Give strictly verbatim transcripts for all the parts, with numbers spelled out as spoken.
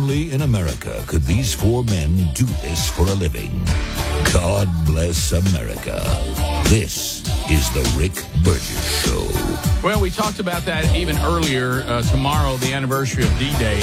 Only in America could these four men do this for a living. God bless America. This is the Rick Burgess Show. Well, we talked about that even earlier. Uh, tomorrow, the anniversary of D-Day.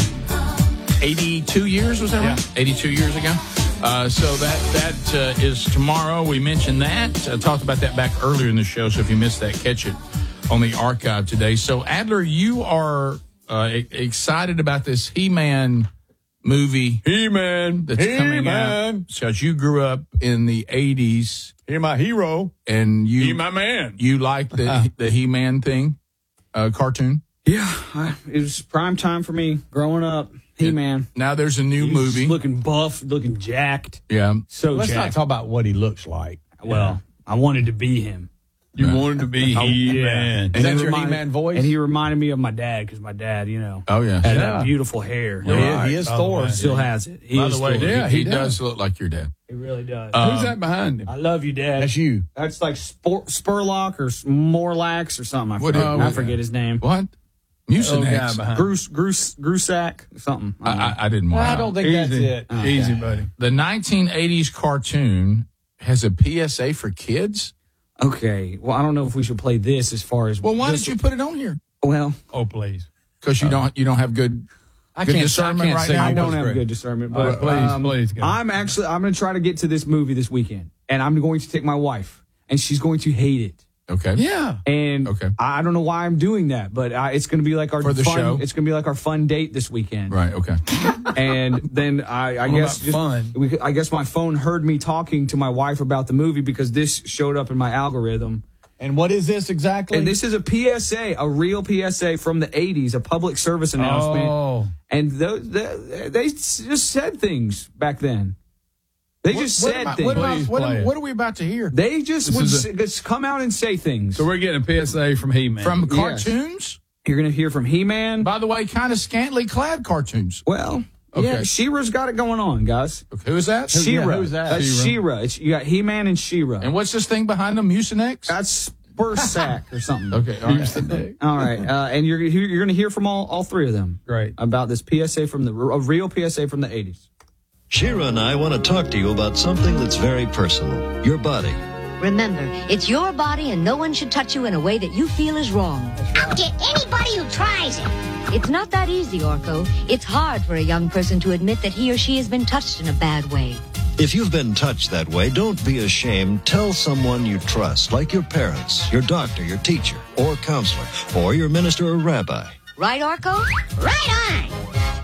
eighty-two years, was that yeah. right? eighty-two years ago. Uh, so that that uh, is tomorrow. We mentioned that. I talked about that back earlier in the show, so if you missed that, catch it on the archive today. So, Adler, you are uh, e- excited about this He-Man movie. He-Man. That's He-Man. coming out. Because you grew up in the eighties. He my hero. And you, He my man. You like the, the He-Man thing, uh, cartoon? Yeah, I, it was prime time for me growing up. He-Man. Now there's a new He's movie. Looking buff, looking jacked. Yeah. So Let's jacked. not talk about what he looks like. Well, I wanted to be him. You wanted to be He-Man. Yeah. Is And that he your reminded- He-Man voice? And he reminded me of my dad, because my dad, you know, Oh, yeah. had Yeah. that beautiful hair. Yeah, Yeah, he, he is By the Thor. way. still has it. He By is the way, Thor. yeah, he, he he does. does look like your dad. He really does. Uh, Who's that behind him? I love you, Dad. That's you. That's like Spor- Spurlock or Morlax or something. I What forget, is- I forget his name. What? Oh, guy Mucinex. behind. Gruce, Gruce, Grusak, something. I don't know. I, I, I didn't want I don't think that's Easy. it. Oh, Easy, okay. buddy. The nineteen eighties cartoon has a P S A for kids? Okay. Well, I don't know if we should play this as far as. Well, why this- did you put it on here? Well, Oh, please. Because you don't you don't have good I good can't, discernment I can't right say now? I it don't was have great. good discernment, All but right, please, um, please, go. I'm actually I'm going to try to get to this movie this weekend, and I'm going to take my wife, and she's going to hate it. Okay. Yeah. And Okay. I don't know why I'm doing that, but I, it's going to be like our For the fun, show? It's going to be like our fun date this weekend. Right, okay. And then I, I What guess about just, fun? we, I guess my phone heard me talking to my wife about the movie because this showed up in my algorithm. And what is this exactly? And this is a P S A, a real P S A from the eighties, a public service announcement. Oh. And those, they, they just said things back then. They just what, said what, things. what, about, Please what, play am- it. what are we about to hear? They just This would is s- just come out and say things. So we're getting a P S A from He-Man. From Yes. cartoons? You're going to hear from He-Man. By the way, kind of scantily clad cartoons. Well, Okay. yeah, She-Ra's got it going on, guys. Okay, who is that? She-Ra. who's that? That's She-Ra. She-Ra. It's, you got He-Man and She-Ra. And what's this thing behind them? Mucinex? That's Spursack or something. Okay, all Use the right. dick. All right. Uh, and you're you're going to hear from all, all three of them. Great. About this P S A from the a real P S A from the eighties. Shira and I want to talk to you about something that's very personal. Your body. Remember, it's your body and no one should touch you in a way that you feel is wrong. I'll get anybody who tries it. It's not that easy, Orko. It's hard for a young person to admit that he or she has been touched in a bad way. If you've been touched that way, don't be ashamed. Tell someone you trust, like your parents, your doctor, your teacher, or counselor, or your minister or rabbi. Right, Orko? Right on.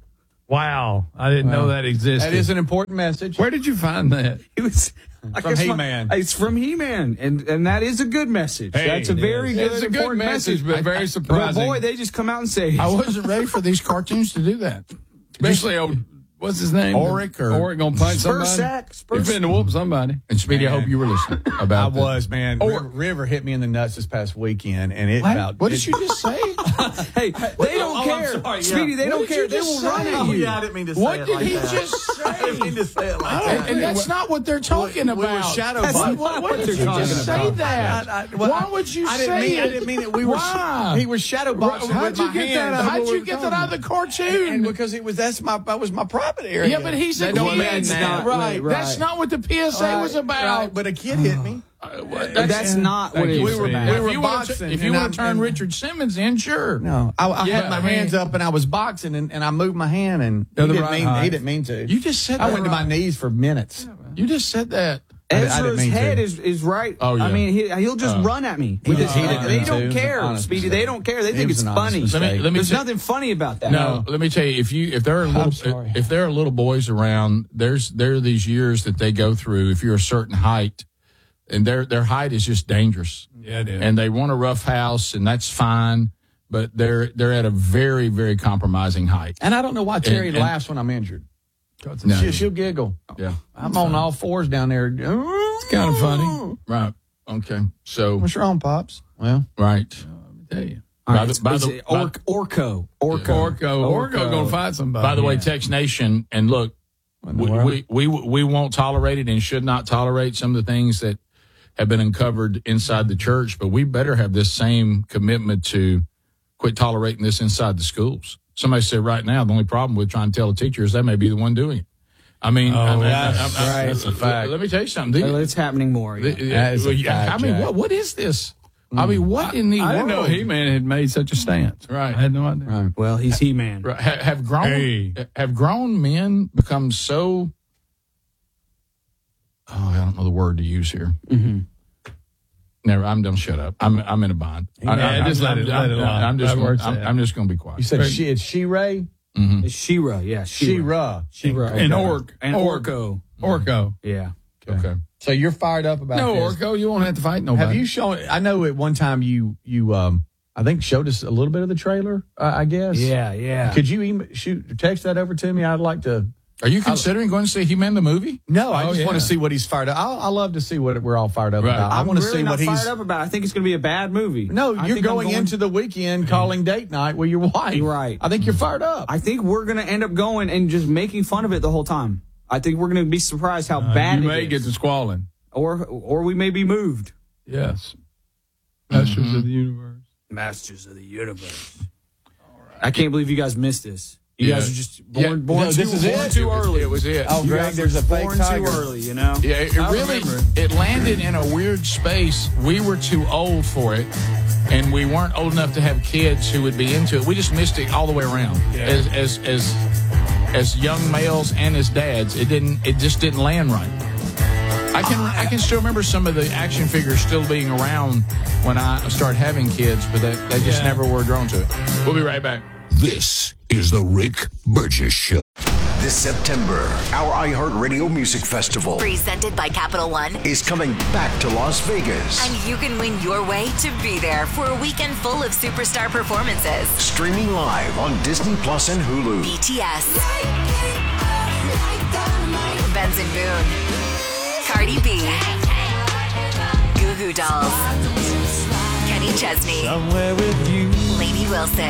Wow. I didn't know that existed. That is an important message. Where did you find that? It was I From guess my- He-Man. It's from He-Man, and and that is a good message. Hey, That's a it very is. good, It's a good important message, but very But surprising. boy, they just come out and say, I wasn't ready for these cartoons to do that. Especially old, what's his name? Oric or- Oric gonna punch somebody? Spursack, You're Spurs. finna whoop somebody. And Speedy, I hope you were listening I about that. was, man. Or- River, River hit me in the nuts this past weekend, and it What? about What it- did you just say? Hey, they don't Oh, I'm care, sorry, yeah. Speedy. They What don't did care. you They just will say? run at Oh, you. yeah, I didn't mean to say What it did like he that. just I didn't mean say? to say it like And, that. and that's not what they're talking we were about. shadow That's boxing. not Why what would they're you talking just say about. that? I- I- well, Why would you I say didn't mean, it? I didn't mean it. We were. Why? He was shadow boxing How'd with you my get hands. that? That's How'd what you we're get that talking out of the about. cartoon? And because it was that's my that was my private area. Yeah, but he's a That don't kid. mean That's now. not- right. right. That's not what the P S A Right, was about. right, but a kid hit me. That's not what Thank it you, was Speedy. about. We were if you wanna- boxing, If you and want I'm- to turn and- Richard Simmons in, sure. No, I, I Yeah, had my I mean- hands up and I was boxing and, and I moved my hand and he Other didn't, right mean, high. he didn't mean to. You just said I that went to right. my knees for minutes. You just said that. I didn't Ezra's mean to. head is, is right. Oh, yeah. I mean, he, he'll just Oh. run at me. He with just- his he hand. didn't They mean don't to. care, Honest Speedy. mistake. They don't care. They It think was it's an honest funny. mistake. Let me, let me There's say- nothing funny about that. No, let me tell you, if you if there are little sorry. if there are little boys around, there's there are these years that they go through. If you're a certain height, and their their height is just dangerous, Yeah, it is. and they want a rough house, and that's fine, but they're they're at a very very compromising height. And I don't know why Terry And- and- laughs when I'm injured. No. She, she'll giggle. Yeah, I'm on all fours down there. It's kind of funny. right. Okay, so What's wrong, Pops? Well, right. Tell you. All By right, the- it's- by it's the- Or- Orko. Orko. Orko. Orko gonna fight somebody. By the way, Yeah. Tex Nation, and look, in the we, world? we we we won't tolerate it and should not tolerate some of the things that have been uncovered inside the church, but we better have this same commitment to quit tolerating this inside the schools. Somebody said right now the only problem with trying to tell a teacher is they may be the one doing it. I mean, Oh, I mean that's I, I, I, right. That's a fact. Let me tell you something. Well, it's happening more. The, Yeah. uh, is a well, yeah, fact, I mean, Jack. what, what is this? I mean, what in the I world? didn't know He-Man had made such a stance. Right. I had no idea. Right. Well, he's He-Man. Right. Ha- Have grown Hey. have grown men become so? Oh, I don't know the word to use here. Mm-hmm. Never. I'm done. Shut up. I'm I'm in a bind. I, Yeah, I, just I'm, let it- I'm, let it lie. I'm just That gonna, works I'm, out. I'm just going to be quiet. You said she, it's She-Ray? Mhm. It's She-Ra, yeah. She-Ra. She-Ra. She-Ra. And Orc. And Orc. Orko. Orko. Yeah. Okay. So you're fired up about No, this. Orko, you won't have to fight nobody. Have you shown, I know at one time you, you um, I think showed us a little bit of the trailer, uh, I guess. Yeah, yeah. Could you email, shoot, text that over to me? I'd like to. Are you considering going to see He-Man the movie? No, I Oh, just yeah. want to see what he's fired up. I, I love to see what we're all fired up Right. about. I I'm want to really see not what he's. fired up about. I think it's going to be a bad movie. No, I you're think I'm going, into the weekend calling date night with your wife. Right. I think you're fired up. I think we're going to end up going and just making fun of it the whole time. I think we're going to be surprised how Uh, bad you it may is. get to squalling. or or we may be moved. Yes. Masters of the Universe. Masters of the Universe. I can't believe you guys missed this. You Yeah. guys are just born, Yeah, born, no, too, this is born it. too early. It was it. Oh, You Greg, guys there's are a fake born tiger. too early, you know? Yeah, it, it I really remember it landed in a weird space. We were too old for it, and we weren't old enough to have kids who would be into it. We just missed it all the way around. As as as as young males and as dads, it didn't. It just didn't land right. I can I can still remember some of the action figures still being around when I started having kids, but they, they just Yeah. never were drawn to it. We'll be right back. This is the Rick Burgess Show. This September, our iHeartRadio Music Festival presented by Capital One is coming back to Las Vegas. And you can win your way to be there for a weekend full of superstar performances. Streaming live on Disney Plus and Hulu. B T S, Benson Boone, Cardi B, Goo Goo Dolls, Kenny Chesney, Somewhere with you. Lainey Wilson,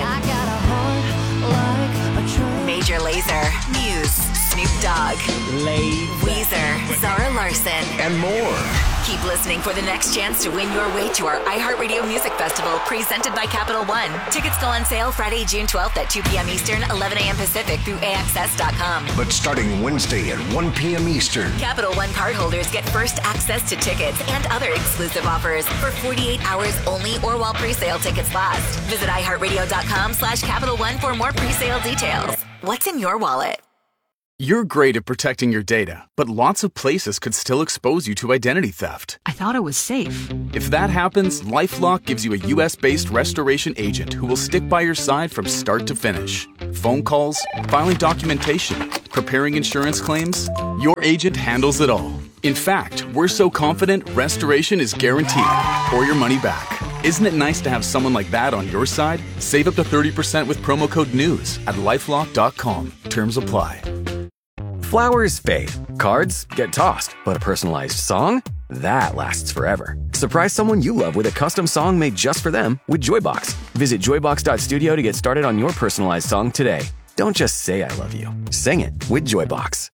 Major Lazer, Muse, Snoop Dogg, Weezer, Zara Larson, and more. Keep listening for the next chance to win your way to our iHeartRadio Music Festival presented by Capital One. Tickets go on sale Friday, June twelfth at two p.m. Eastern, eleven a.m. Pacific through A X S dot com. But starting Wednesday at one p.m. Eastern, Capital One cardholders get first access to tickets and other exclusive offers for forty-eight hours only or while presale tickets last. Visit iHeartRadio.com slash Capital One for more presale details. What's in your wallet? You're great at protecting your data, but lots of places could still expose you to identity theft. I thought it was safe. If that happens, LifeLock gives you a U S-based restoration agent who will stick by your side from start to finish. Phone calls, filing documentation, preparing insurance claims, your agent handles it all. In fact, we're so confident restoration is guaranteed or your money back. Isn't it nice to have someone like that on your side? Save up to thirty percent with promo code NEWS at lifelock dot com. Terms apply. Flowers fade, cards get tossed, but a personalized song? That lasts forever. Surprise someone you love with a custom song made just for them with Joybox. Visit joybox dot studio to get started on your personalized song today. Don't just say I love you. Sing it with Joybox.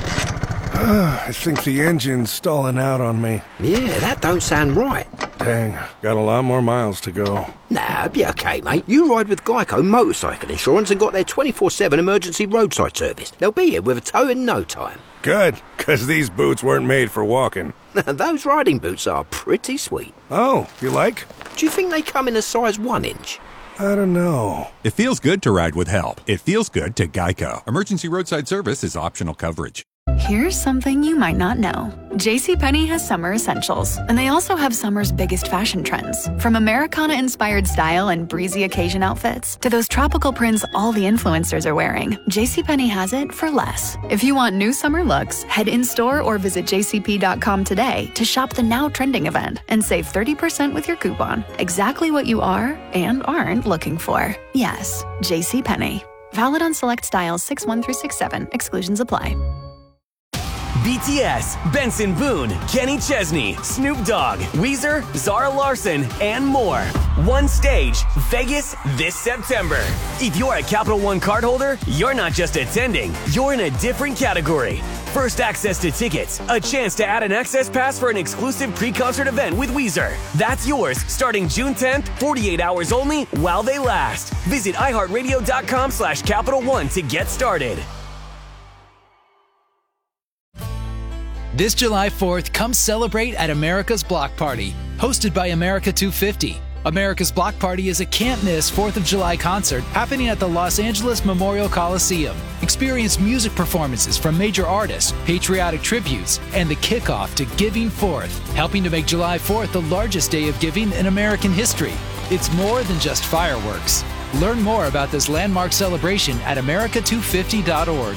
I think the engine's stalling out on me. Yeah, that don't sound right. Dang, got a lot more miles to go. Nah, be okay, mate. You ride with Geico Motorcycle Insurance and got their twenty-four seven emergency roadside service. They'll be here with a tow in no time. Good, because these boots weren't made for walking. Those riding boots are pretty sweet. Oh, you like? Do you think they come in a size one inch? I don't know. It feels good to ride with help. It feels good to Geico. Emergency roadside service is optional coverage. Here's something you might not know. JCPenney has summer essentials, and they also have summer's biggest fashion trends. From Americana-inspired style and breezy occasion outfits to those tropical prints all the influencers are wearing, JCPenney has it for less. If you want new summer looks, head in-store or visit j c p dot com today to shop the now trending event and save thirty percent with your coupon. Exactly what you are and aren't looking for. Yes, JCPenney. Valid on select styles six one through six seven. Exclusions apply. B T S, Benson Boone, Kenny Chesney, Snoop Dogg, Weezer, Zara Larson, and more. One stage, Vegas this September. If you're a Capital One cardholder, you're not just attending, you're in a different category. first access to tickets, a chance to add an access pass for an exclusive pre-concert event with Weezer. That's yours starting June tenth, forty-eight hours only while they last. Visit iHeartRadio.com slash Capital One to get started. This July fourth, come celebrate at America's Block Party, hosted by America two fifty. America's Block Party is a can't-miss fourth of July concert happening at the Los Angeles Memorial Coliseum. Experience music performances from major artists, patriotic tributes, and the kickoff to Giving Fourth, helping to make July fourth the largest day of giving in American history. It's more than just fireworks. Learn more about this landmark celebration at America two fifty dot org.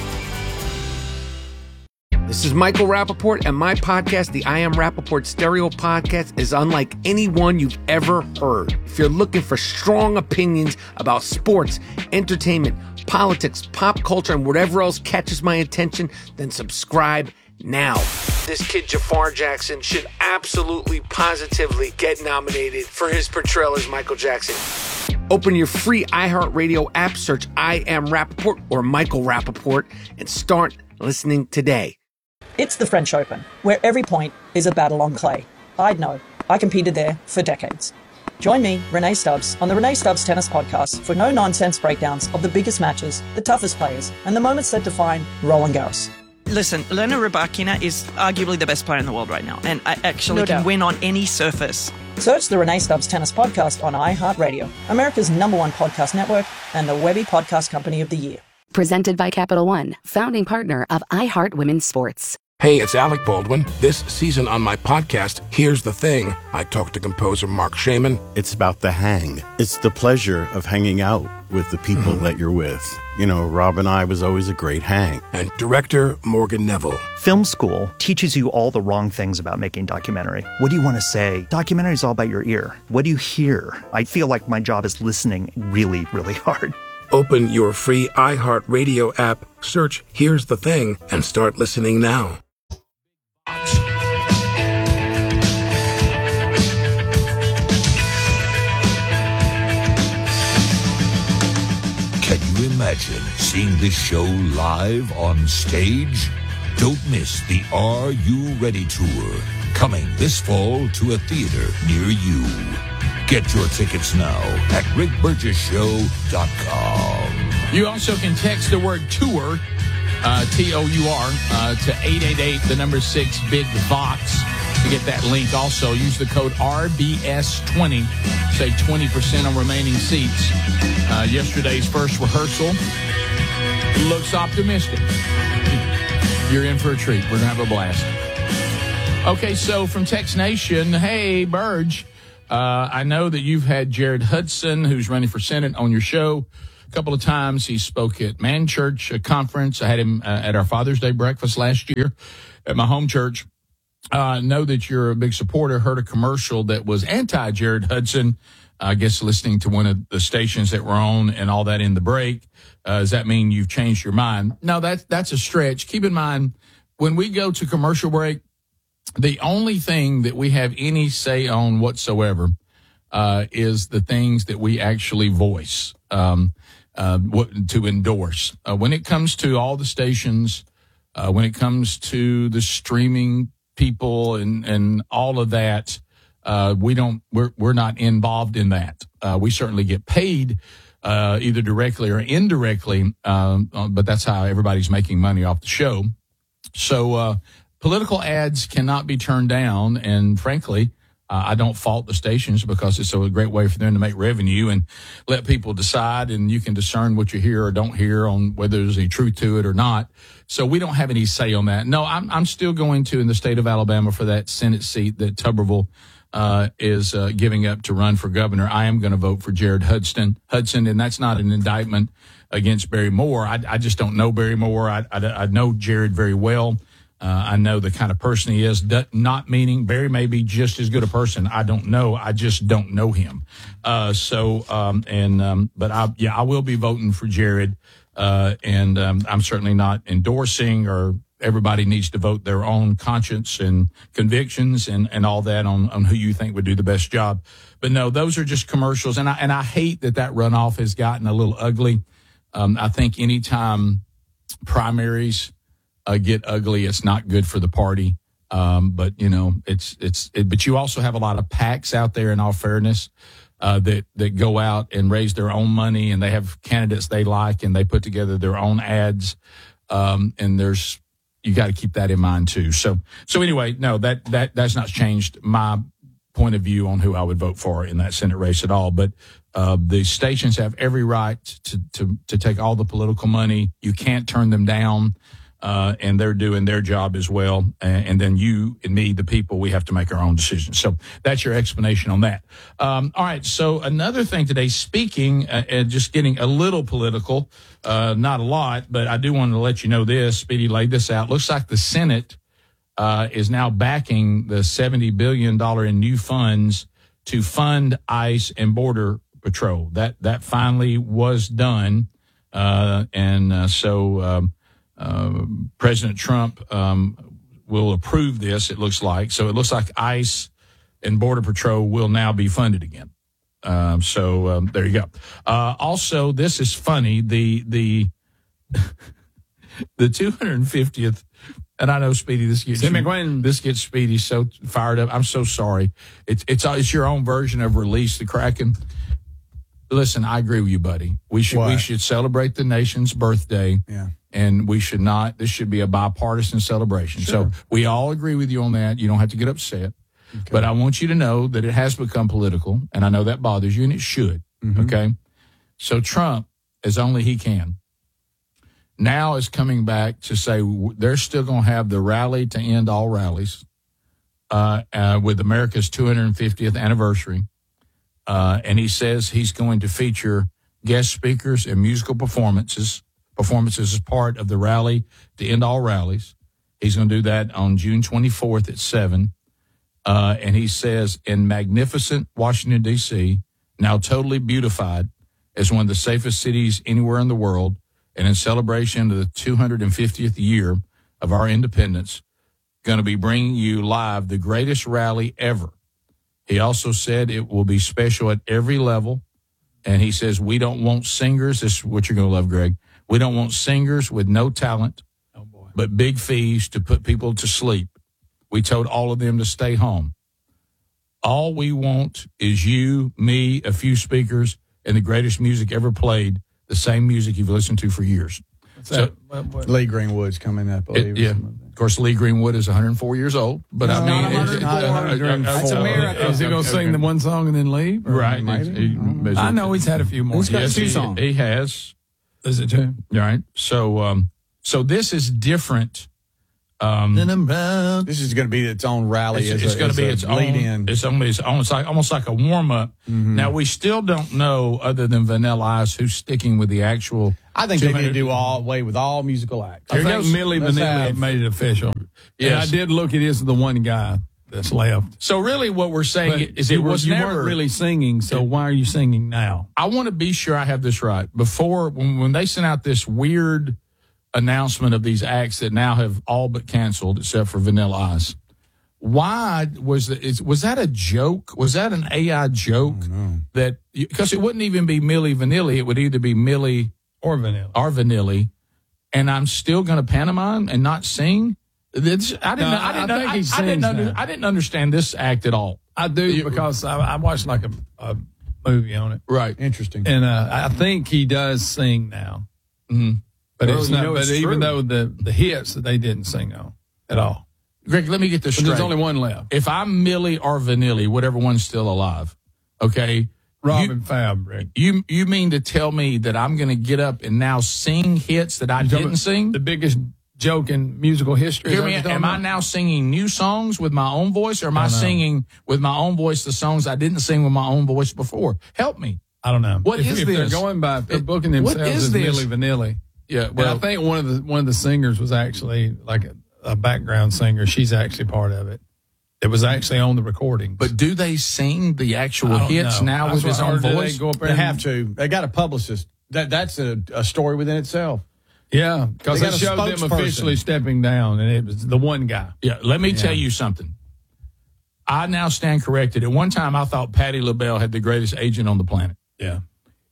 This is Michael Rappaport, and my podcast, the I Am Rappaport Stereo Podcast, is unlike any one you've ever heard. If you're looking for strong opinions about sports, entertainment, politics, pop culture, and whatever else catches my attention, then subscribe now. This kid, Jafar Jackson, should absolutely, positively get nominated for his portrayal as Michael Jackson. Open your free iHeartRadio app, search I Am Rappaport or Michael Rappaport, and start listening today. It's the French Open, where every point is a battle on clay. I'd know. I competed there for decades. Join me, Renee Stubbs, on the Renee Stubbs Tennis Podcast for no-nonsense breakdowns of the biggest matches, the toughest players, and the moments that define Roland Garros. Listen, Elena Rybakina is arguably the best player in the world right now, and I actually No can doubt. win on any surface. Search the Renee Stubbs Tennis Podcast on iHeartRadio, America's number one podcast network and the Webby Podcast Company of the Year. Presented by Capital One, founding partner of iHeart Women's Sports. Hey, it's Alec Baldwin. This season on my podcast, Here's the Thing, I talked to composer Mark Shaman. It's about the hang. It's the pleasure of hanging out with the people Mhm. that you're with. You know, Rob and I was always a great hang. And director Morgan Neville. Film school teaches you all the wrong things about making documentary. What do you want to say? Documentary is all about your ear. What do you hear? I feel like my job is listening really, really hard. Open your free iHeartRadio app, search Here's the Thing, and start listening now. Can you imagine seeing this show live on stage? Don't miss the Are You Ready Tour, coming this fall to a theater near you. Get your tickets now at rick burgess show dot com. You also can text the word tour, uh, T O U R, uh, to eight eight eight, the number six, Big Vox, to get that link. Also, use the code R B S twenty, save twenty percent on remaining seats. Uh, yesterday's first rehearsal looks optimistic. You're in for a treat. We're going to have a blast. Okay, so from Tex Nation, hey, Burge, uh, I know that you've had Jared Hudson, who's running for Senate, on your show a couple of times. He spoke at Man Church a conference. I had him uh, at our Father's Day breakfast last year at my home church. I uh, know that you're a big supporter. Heard a commercial that was anti-Jared Hudson, I guess listening to one of the stations that were on and all that in the break. Uh, does that mean you've changed your mind? No, that's, that's a stretch. Keep in mind, when we go to commercial break, the only thing that we have any say on whatsoever uh, is the things that we actually voice um, uh, what, to endorse. Uh, when it comes to all the stations, uh, when it comes to the streaming people and, and all of that, uh, we don't, we're, we're not involved in that. Uh, we certainly get paid uh, either directly or indirectly, um, but that's how everybody's making money off the show. So, uh, political ads cannot be turned down, and frankly, uh, I don't fault the stations because it's a great way for them to make revenue and let people decide, and you can discern what you hear or don't hear on whether there's any truth to it or not. So we don't have any say on that. No, I'm, I'm still going to, in the state of Alabama, for that Senate seat that Tuberville uh, is uh, giving up to run for governor. I am going to vote for Jared Hudson, Hudson, and that's not an indictment against Barry Moore. I, I just don't know Barry Moore. I, I, I know Jared very well. Uh, I know the kind of person he is, not meaning Barry may be just as good a person. I don't know. I just don't know him. Uh, so, um, and, um, but I, yeah, I will be voting for Jared. Uh, and, um, I'm certainly not endorsing, or everybody needs to vote their own conscience and convictions and, and all that on, on who you think would do the best job. But no, those are just commercials. And I, and I hate that that runoff has gotten a little ugly. Um, I think anytime primaries, uh, get ugly. It's not good for the party. Um, but you know, it's it's. It, but you also have a lot of PACs out there. In all fairness, uh, that that go out and raise their own money, and they have candidates they like, and they put together their own ads. Um, and there's you got to keep that in mind too. So so anyway, no, that that that's not changed my point of view on who I would vote for in that Senate race at all. But uh, the stations have every right to to to take all the political money. You can't turn them down. Uh, and they're doing their job as well. And, and then you and me, the people, we have to make our own decisions. So that's your explanation on that. Um, all right. So another thing today, speaking uh, and just getting a little political, uh, not a lot, but I do want to let you know this. Speedy laid this out. Looks like the Senate uh, is now backing the seventy billion dollars in new funds to fund ICE and Border Patrol. That, that finally was done. Uh, and uh, so, um, Uh, President Trump um, will approve this, it looks like. So it looks like ICE and Border Patrol will now be funded again. Um, so um, there you go. Uh, also, this is funny. The the the two hundred fiftieth, and I know Speedy, this gets you, this gets Speedy so fired up. I'm so sorry. It's it's it's your own version of Release the Kraken. Listen, I agree with you, buddy. We should What? we should celebrate the nation's birthday. Yeah. And we should not, this should be a bipartisan celebration. Sure. So we all agree with you on that. You don't have to get upset. Okay. But I want you to know that it has become political, and I know that bothers you, and it should. Mm-hmm. Okay? So Trump, as only he can, now is coming back to say they're still going to have the rally to end all rallies uh, uh, with America's two hundred fiftieth anniversary. Uh, and he says he's going to feature guest speakers and musical performances. Performances as part of the rally to end all rallies. He's going to do that on June twenty-fourth at seven. Uh, and he says, in magnificent Washington, D C, now totally beautified as one of the safest cities anywhere in the world, and in celebration of the two hundred fiftieth year of our independence, going to be bringing you live the greatest rally ever. He also said it will be special at every level. And he says, we don't want singers. This is what you're going to love, Greg. We don't want singers with no talent, oh boy. but big fees to put people to sleep. We told all of them to stay home. All we want is you, me, a few speakers, and the greatest music ever played, the same music you've listened to for years. So, Lee Greenwood's coming up, I believe. It, yeah. Of course, Lee Greenwood is one hundred four years old, but no, I mean, no, it's, it's not one hundred four. It's America. Is he going to sing the one song and then leave? Or right. Maybe? He, I know he's had a few more. He's got yes, two he, songs. He has. Is it two? Right. So, um, so this is different. Um, this is going to be its own rally. It's, it's going to be its lead own. In. It's almost, almost like almost like a warm up. Mm-hmm. Now we still don't know, other than Vanilla Ice, who's sticking with the actual. I think they need to do all way with all musical acts. I think Milli Vanilli made it official. Yes. And I did look at this, the one guy that's left. So really, what we're saying but is, it was you never weren't really singing. So why are you singing now? I want to be sure I have this right. Before, when, when they sent out this weird announcement of these acts that now have all but canceled, except for Vanilla Ice. Why was the, is, was that a joke? Was that an A I joke? That because it wouldn't even be Milli Vanilli, it would either be Milli or Vanilli or Vanilli, and I'm still going to pantomime and not sing. It's, I didn't. No, I didn't. I, I, think I, he I, didn't under, now. I didn't understand this act at all. I do because I, I watched like a, a movie on it. Right. Interesting. And uh, I think he does sing now. Mm-hmm. But well, it's not. know, But it's even true. though the the hits that they didn't sing on at all. Greg, let me get this But straight. there's only one left. If I'm Millie or Vanilli, whatever one's still alive, okay. Robin Fab, Rick. You you mean to tell me that I'm going to get up and now sing hits that I You're didn't sing? The biggest joke in musical history. Hear me, am I now singing new songs with my own voice, or am I, I singing with my own voice the songs I didn't sing with my own voice before? Help me. I don't know. What if, is if this? They're going by if they're booking themselves what is as this? Milli Vanilli. Yeah, well, and I think one of the one of the singers was actually like a, a background singer. She's actually part of it. It was actually on the recording. But do they sing the actual hits know. now That's with his what I own heard. voice? They, go up there They and- have to. They got a publicist. That that's a, a story within itself. Yeah, because They they, got a showed them spokesperson. officially stepping down, and it was the one guy. Yeah, let me Yeah. tell you something. I now stand corrected. At one time, I thought Patti LaBelle had the greatest agent on the planet. Yeah.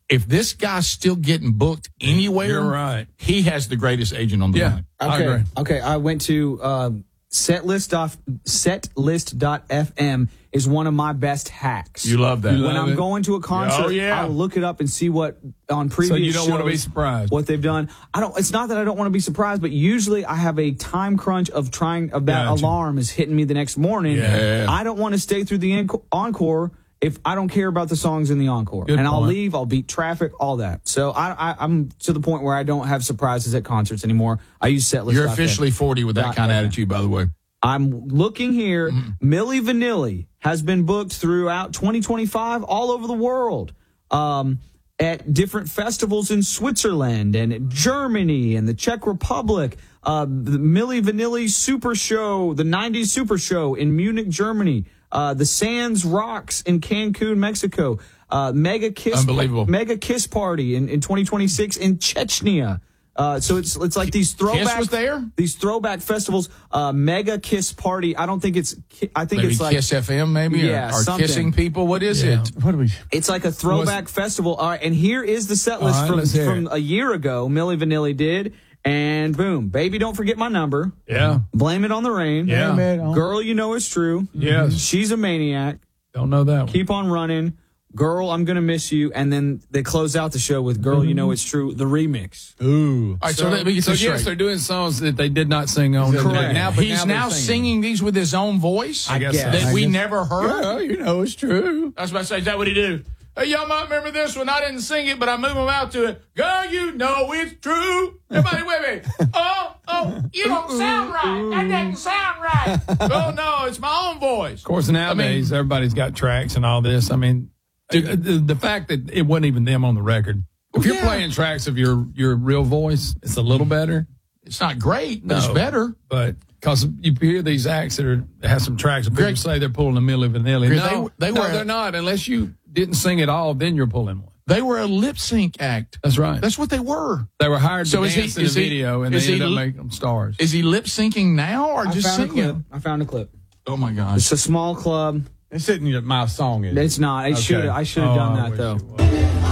if this guy's still getting booked anywhere, You're right. he has the greatest agent on the Yeah. line. I Okay. agree. Okay. I went to um, setlist dot setlist dot f m is one of my best hacks. You love that. You When love I'm it? going to a concert, Oh, yeah. I'll look it up and see what on previous So you don't want to be shows, surprised. what they've done. I don't. It's not that I don't want to be surprised, but usually I have a time crunch of trying of that Gotcha. alarm is hitting me the next morning. Yeah. I don't want to stay through the enco- encore if I don't care about the songs in the encore, Good and I'll point. leave. I'll beat traffic, all that. So I, I, I'm to the point where I don't have surprises at concerts anymore. I use setlist. You're officially forty with that kind of attitude, by the way. I'm looking here. Mm-hmm. Milli Vanilli has been booked throughout twenty twenty-five all over the world um, at different festivals in Switzerland and Germany and the Czech Republic. Uh, the Milli Vanilli Super Show, the nineties Super Show in Munich, Germany. Uh, the Sands Rocks in Cancun, Mexico. Uh, Mega Kiss, Unbelievable. Mega Kiss Party in, in twenty twenty-six in Chechnya. Uh, so it's it's like these throwback was there? these throwback festivals. Uh, Mega Kiss Party. I don't think it's. I think Maybe it's like Kiss F M, maybe, Yeah, or, or something. Kissing People. What is Yeah. it? What do we? It's like a throwback festival. All right, and here is the set list All right, from let's hear from it. a year ago. Milli Vanilli did, and boom, Baby Don't Forget My Number. Yeah. Blame It on the Rain. Yeah. Blame It on- Girl, You Know It's True. Yes. She's a Maniac. Don't know that one. Keep on Running. Girl, I'm Gonna Miss You, and then they close out the show with Girl, You Know It's True, the remix. Ooh. All right, so let me get so this yes, straight. they're doing songs that they did not sing on. Correct. Now, but He's now, now they're singing these with his own voice. I guess so. that I we guess- never heard. Yeah, you know it's true. I was about to say, is that what he do? Hey, y'all might remember this one. I didn't sing it, but I moved him out to it. Girl, you know it's true. Everybody with me. Oh, oh, you don't sound right. That doesn't sound right. Oh, no, it's my own voice. Of course, nowadays everybody's got tracks and all this. I mean, the, the, the fact that it wasn't even them on the record. If Well, you're yeah. playing tracks of your your real voice, it's a little better. It's not great, but No. it's better. But because you hear these acts that, are, that have some tracks, and people Greg- say they're pulling a Milli Vanilli. Greg, No, they- they no, were- they're not. Unless you didn't sing it all, then you're pulling one. They were a lip sync act. That's right. That's what they were. They were hired So to is he- dance in a is he- video, and is they he ended up li- making them stars. Is he lip syncing now or I just found a clip. singing? I found a clip. Oh, my gosh. It's a small club. It's sitting my song is. It's not. I Okay. should. I should have Oh, done I that wish though. it was.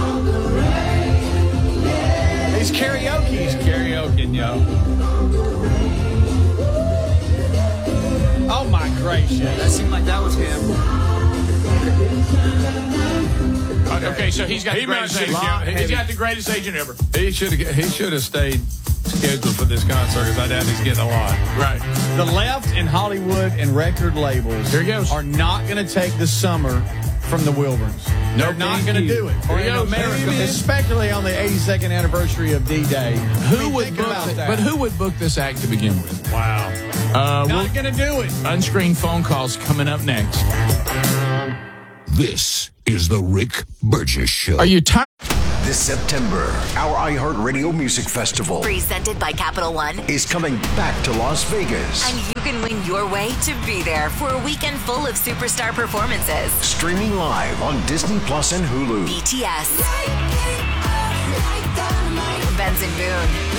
It's karaoke. He's karaoke, yo. Oh my gracious! That seemed like that was him. Okay, so he's got He the greatest might agent. think He's heavy. got the greatest agent ever. He should have. He should have stayed scheduled for this concert because I doubt he's getting a lot. Right. The left in Hollywood and record labels Here he goes. are not going to take the summer from the Wilburns. No, They're not thank going to you. do it. Here Or he in goes. America, especially on the eighty-second anniversary of D-Day. Who would think book about th- that. But who would book this act to begin with? Wow. Uh, we'll, Not going to do it. unscreened phone calls coming up next. This is the Rick Burgess Show. Are you tired? This September, our iHeartRadio Music Festival Presented by Capital One. is coming back to Las Vegas. And you can win your way to be there for a weekend full of superstar performances. Streaming live on Disney Plus and Hulu. B T S. Benson Boone.